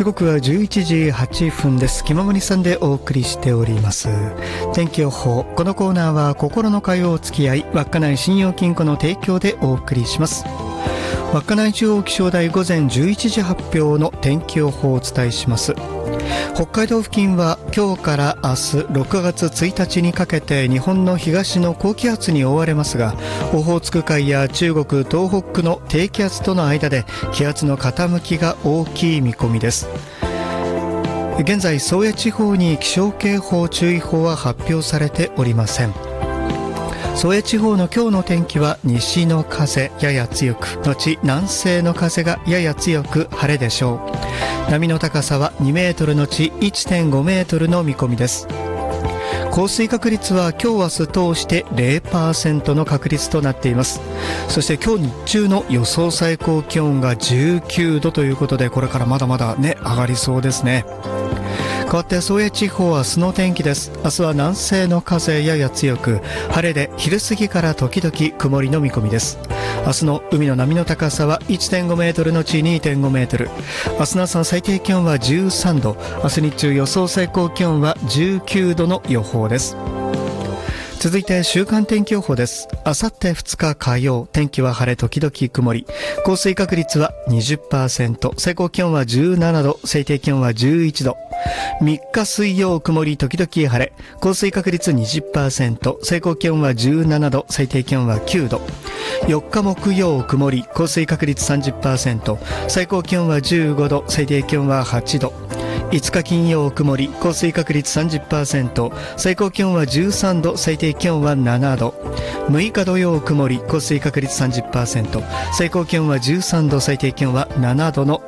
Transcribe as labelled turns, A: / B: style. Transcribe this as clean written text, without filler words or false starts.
A: 時刻は11時8分です。気ままにさんでお送りしております天気予報。このコーナーは心の会話お付き合い、稚内信用金庫の提供でお送りします。稚内中央気象台午前11時発表の天気予報をお伝えします。北海道付近は今日から明日6月1日にかけて日本の東の高気圧に覆われますが、オホーツク海や中国東北の低気圧との間で気圧の傾きが大きい見込みです。現在宗谷地方に気象警報注意報は発表されておりません。宗谷地方の今日の天気は西の風やや強く、後南西の風がやや強く晴れでしょう。波の高さは2メートル後 1.5 メートルの見込みです。降水確率は今日明日通して 0% の確率となっています。そして今日日中の予想最高気温が19度ということで、これからまだまだね上がりそうですね。変わって宗谷地方は明日の天気です。明日は南西の風やや強く、晴れで昼過ぎから時々曇りの見込みです。明日の海の波の高さは 1.5 メートルのち 2.5 メートル。明日の朝の最低気温は13度、明日日中予想最高気温は19度の予報です。続いて週間天気予報です。あさって2日火曜、天気は晴れ時々曇り、降水確率は 20%、 最高気温は17度、最低気温は11度。3日水曜曇り時々晴れ、降水確率 20%、 最高気温は17度、最低気温は9度。4日木曜曇り、降水確率 30%、 最高気温は15度、最低気温は8度。5日金曜曇り、降水確率 30%、 最高気温は13度、最低気温は7度。6日土曜曇り、降水確率 30%、 最高気温は13度、最低気温は7度の